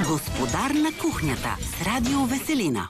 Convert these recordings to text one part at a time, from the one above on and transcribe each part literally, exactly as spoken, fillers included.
Господар на кухнята с Радио Веселина.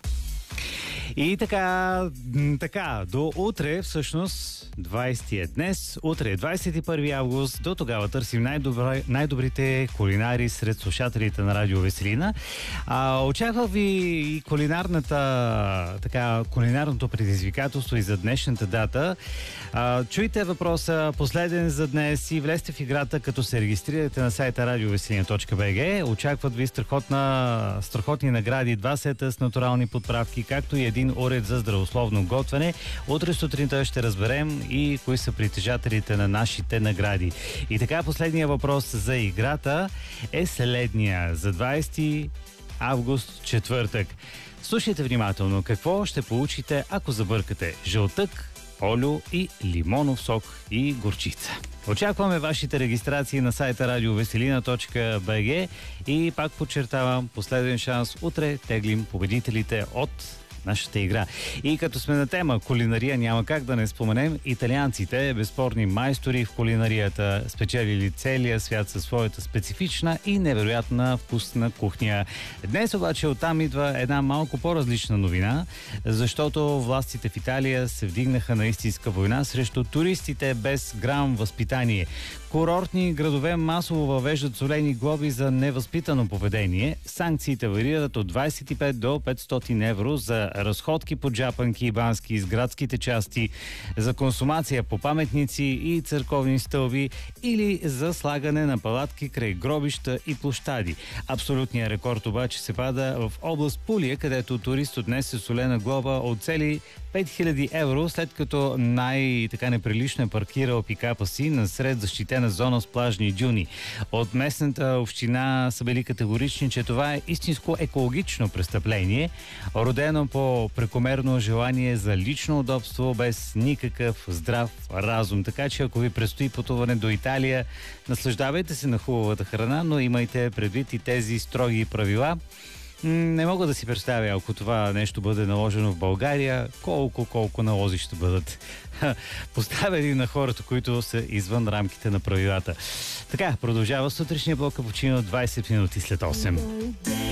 И така, така, до утре, всъщност, двайсети е днес, утре е двайсет и първи август, до тогава търсим най-добри, най-добрите кулинари сред слушателите на Радио Веселина. А, очаква ви и кулинарната, така, кулинарното предизвикателство и за днешната дата. А, чуйте въпроса, последен за днес и влезте в играта, като се регистрирате на сайта радио веселина точка би джи. Очакват ви страхотна, страхотни награди, два сета с натурални подправки, както и един уред за здравословно готвене. Утре сутринта ще разберем и кои са притежателите на нашите награди. И така, последния въпрос за играта е следния. За двайсети август, четвъртък. Слушайте внимателно какво ще получите, ако забъркате жълтък, олио и лимонов сок и горчица. Очакваме вашите регистрации на сайта радио веселина точка би джи и пак подчертавам, последен шанс, утре теглим победителите от нашата игра. И като сме на тема кулинария, няма как да не споменем италианците, безспорни майстори в кулинарията, спечелили целия свят със своята специфична и невероятна вкусна кухня. Днес обаче оттам идва една малко по-различна новина, защото властите в Италия се вдигнаха на истинска война срещу туристите без грам възпитание. Курортни градове масово въвеждат солени глоби за невъзпитано поведение. Санкциите варират от двайсет и пет до петстотин евро за разходки по джапанки и бански из градските части, за консумация по паметници и църковни стълби или за слагане на палатки край гробища и площади. Абсолютният рекорд обаче се пада в област Пулия, където турист отнесе солена глоба от цели пет хиляди евро, след като най-така неприлично е паркирал пикапа си насред защитена зона с плажни дюни. От местната община са били категорични, че това е истинско екологично престъпление, родено по прекомерно желание за лично удобство, без никакъв здрав разум. Така че ако ви предстои пътуване до Италия, наслаждавайте се на хубавата храна, но имайте предвид и тези строги правила. Не мога да си представя, ако това нещо бъде наложено в България, колко, колко налози ще бъдат поставени на хората, които са извън рамките на правилата. Така, продължава сутрешния блок капучино двайсет минути след осем.